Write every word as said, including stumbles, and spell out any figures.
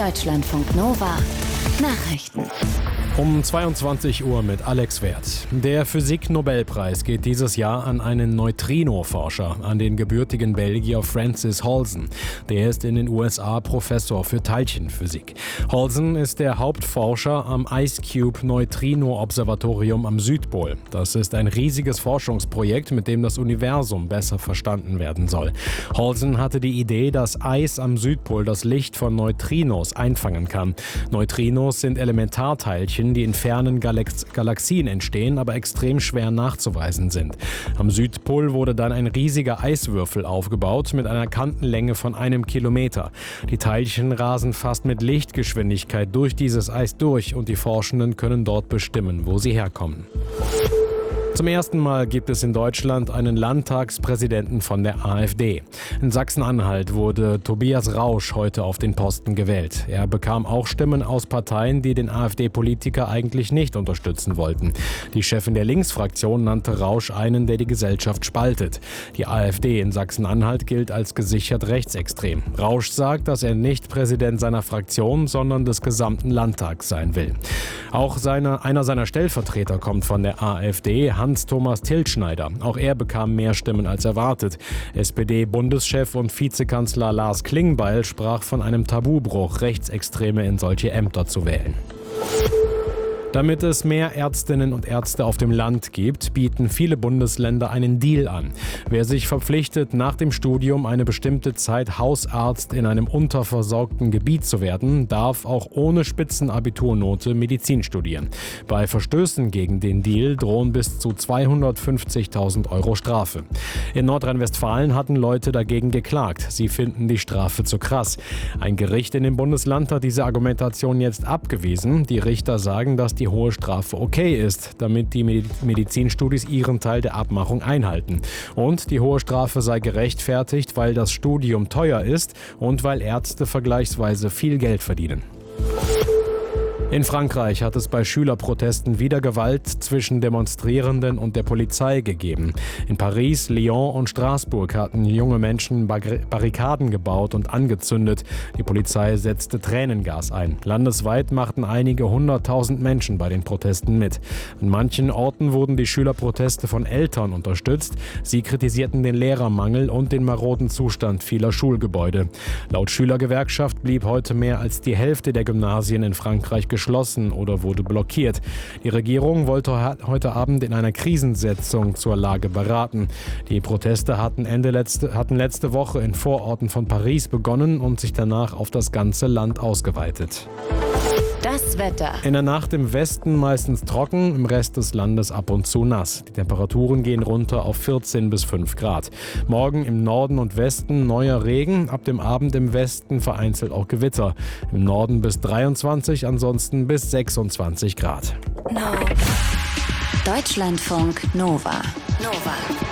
Deutschlandfunk Nova Nachrichten. Um zweiundzwanzig Uhr mit Alex Werth. Der Physik-Nobelpreis geht dieses Jahr an einen Neutrino-Forscher, an den gebürtigen Belgier Francis Halsen. Der ist in den U S A Professor für Teilchenphysik. Halsen ist der Hauptforscher am IceCube-Neutrino-Observatorium am Südpol. Das ist ein riesiges Forschungsprojekt, mit dem das Universum besser verstanden werden soll. Halsen hatte die Idee, dass Eis am Südpol das Licht von Neutrinos einfangen kann. Neutrinos sind Elementarteilchen, die in fernen Galax- Galaxien entstehen, aber extrem schwer nachzuweisen sind. Am Südpol wurde dann ein riesiger Eiswürfel aufgebaut mit einer Kantenlänge von einem Kilometer. Die Teilchen rasen fast mit Lichtgeschwindigkeit durch dieses Eis durch und die Forschenden können dort bestimmen, wo sie herkommen. Zum ersten Mal gibt es in Deutschland einen Landtagspräsidenten von der AfD. In Sachsen-Anhalt wurde Tobias Rausch heute auf den Posten gewählt. Er bekam auch Stimmen aus Parteien, die den AfD-Politiker eigentlich nicht unterstützen wollten. Die Chefin der Linksfraktion nannte Rausch einen, der die Gesellschaft spaltet. Die AfD in Sachsen-Anhalt gilt als gesichert rechtsextrem. Rausch sagt, dass er nicht Präsident seiner Fraktion, sondern des gesamten Landtags sein will. Auch seine, einer seiner Stellvertreter kommt von der AfD, Hans-Thomas Tilschneider. Auch er bekam mehr Stimmen als erwartet. S P D-Bundeschef und Vizekanzler Lars Klingbeil sprach von einem Tabubruch, Rechtsextreme in solche Ämter zu wählen. Damit es mehr Ärztinnen und Ärzte auf dem Land gibt, bieten viele Bundesländer einen Deal an. Wer sich verpflichtet, nach dem Studium eine bestimmte Zeit Hausarzt in einem unterversorgten Gebiet zu werden, darf auch ohne Spitzenabiturnote Medizin studieren. Bei Verstößen gegen den Deal drohen bis zu zweihundertfünfzigtausend Euro Strafe. In Nordrhein-Westfalen hatten Leute dagegen geklagt. Sie finden die Strafe zu krass. Ein Gericht in dem Bundesland hat diese Argumentation jetzt abgewiesen. Die Richter sagen, dass die die hohe Strafe okay ist, damit die Medizinstudis ihren Teil der Abmachung einhalten. Und die hohe Strafe sei gerechtfertigt, weil das Studium teuer ist und weil Ärzte vergleichsweise viel Geld verdienen. In Frankreich hat es bei Schülerprotesten wieder Gewalt zwischen Demonstrierenden und der Polizei gegeben. In Paris, Lyon und Straßburg hatten junge Menschen Barrikaden gebaut und angezündet. Die Polizei setzte Tränengas ein. Landesweit machten einige hunderttausend Menschen bei den Protesten mit. An manchen Orten wurden die Schülerproteste von Eltern unterstützt. Sie kritisierten den Lehrermangel und den maroden Zustand vieler Schulgebäude. Laut Schülergewerkschaft blieb heute mehr als die Hälfte der Gymnasien in Frankreich geschlossen. geschlossen oder wurde blockiert. Die Regierung wollte heute Abend in einer Krisensitzung zur Lage beraten. Die Proteste hatten, Ende letzte, hatten letzte Woche in Vororten von Paris begonnen und sich danach auf das ganze Land ausgeweitet. Das Wetter. In der Nacht im Westen meistens trocken, im Rest des Landes ab und zu nass. Die Temperaturen gehen runter auf vierzehn bis fünf Grad. Morgen im Norden und Westen neuer Regen, ab dem Abend im Westen vereinzelt auch Gewitter. Im Norden bis dreiundzwanzig, ansonsten bis sechsundzwanzig Grad. No. Deutschlandfunk Nova. Nova.